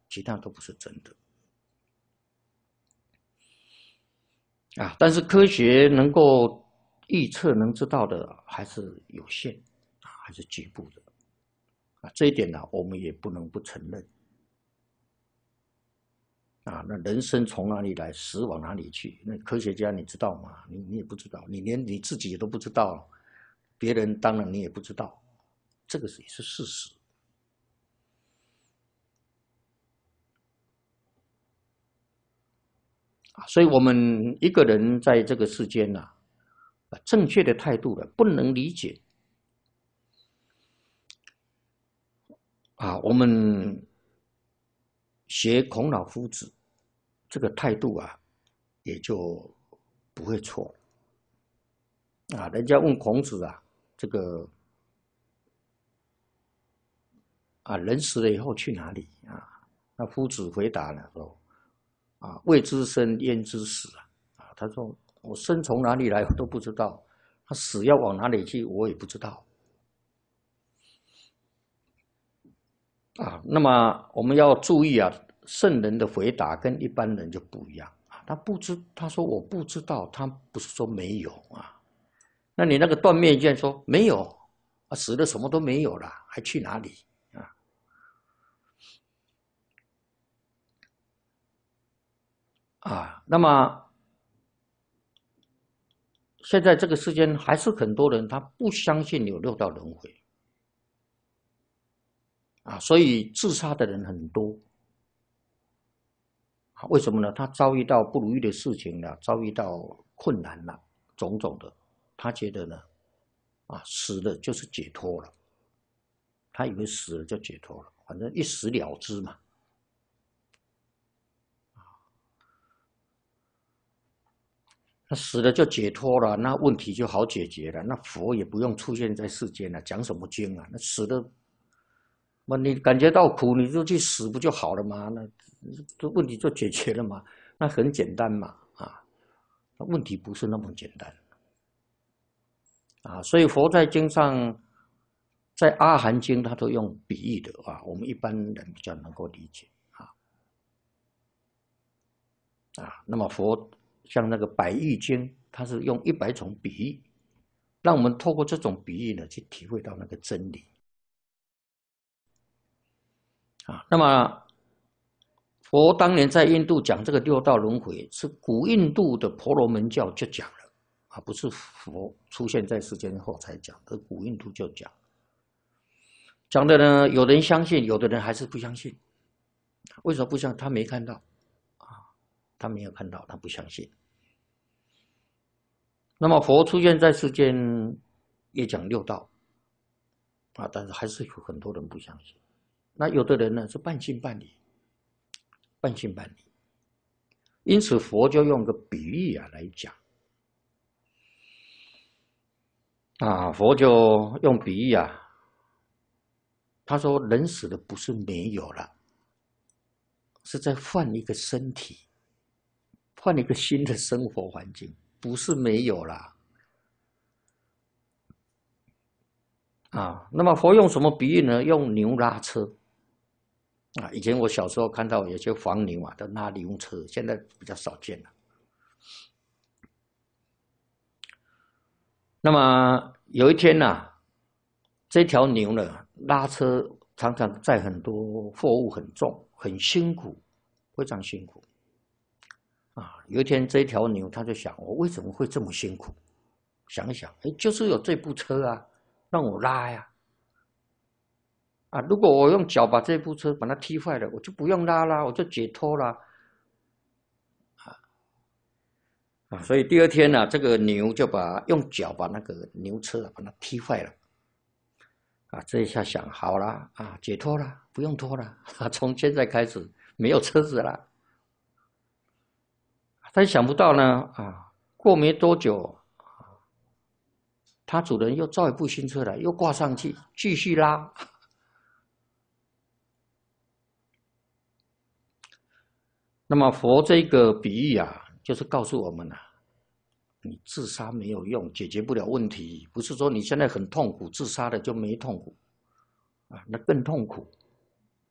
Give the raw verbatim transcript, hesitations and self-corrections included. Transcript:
其他都不是真的。啊，但是科学能够预测、能知道的还是有限，啊，还是局部的。啊，这一点呢，我们也不能不承认。啊，那人生从哪里来，死往哪里去？那科学家你知道吗？你你也不知道，你连你自己都不知道，别人当然你也不知道，这个也是事实。所以我们一个人在这个世间呢、啊，正确的态度了，不能理解啊，我们学孔老夫子这个态度啊，也就不会错了啊。人家问孔子啊，这个啊，人死了以后去哪里啊？那夫子回答了说啊，未知生，焉知死啊？啊，他说我生从哪里来我都不知道，他死要往哪里去我也不知道。啊，那么我们要注意啊，圣人的回答跟一般人就不一样啊。他不知，他说我不知道，他不是说没有啊。那你那个断面见说没有啊，死了什么都没有了，还去哪里啊？啊，那么现在这个世间还是很多人他不相信有六道轮回啊，所以自杀的人很多。为什么呢？他遭遇到不如意的事情了，遭遇到困难了，种种的，他觉得呢，啊，死了就是解脱了，他以为死了就解脱了，反正一死了之嘛。那死了就解脱了，那问题就好解决了，那佛也不用出现在世间了，讲什么经啊？那死了，那你感觉到苦，你就去死不就好了吗？那这问题就解决了嘛？那很简单嘛，啊，那问题不是那么简单。啊，所以佛在经上，在阿含经他都用比喻的啊，我们一般人比较能够理解啊啊。那么佛像那个百喻经，它是用一百种比喻，让我们透过这种比喻呢，去体会到那个真理啊。那么佛当年在印度讲这个六道轮回，是古印度的婆罗门教就讲了啊，不是佛出现在世间后才讲，而古印度就讲。讲的呢，有人相信，有的人还是不相信。为什么不相信？他没看到啊，他没有看到，他不相信。那么佛出现在世间，也讲六道啊，但是还是有很多人不相信。那有的人呢是半信半疑，半信半疑。因此佛就用个比喻啊来讲啊，佛就用比喻啊，他说人死了不是没有了，是在换一个身体，换一个新的生活环境，不是没有啦。啊，那么佛用什么比喻呢？用牛拉车啊。以前我小时候看到有些黄牛啊，都拉牛车，现在比较少见了。那么有一天呢、啊，这条牛呢拉车常常载很多货物，很重，很辛苦，非常辛苦。啊，有一天这条牛他就想，我为什么会这么辛苦？想一想，哎，就是有这部车啊，让我拉呀。啊，如果我用脚把这部车把它踢坏了，我就不用拉啦，我就解脱啦。啊，所以第二天呢、啊，这个牛就把用脚把那个牛车把它踢坏了。啊，这一下想好了啊，解脱了，不用拖了，啊，从现在开始没有车子了。但想不到呢，啊，过没多久，他主人又造一部新车来，又挂上去，继续拉。那么佛这个比喻啊，就是告诉我们啊，你自杀没有用，解决不了问题。不是说你现在很痛苦，自杀了就没痛苦啊，那更痛苦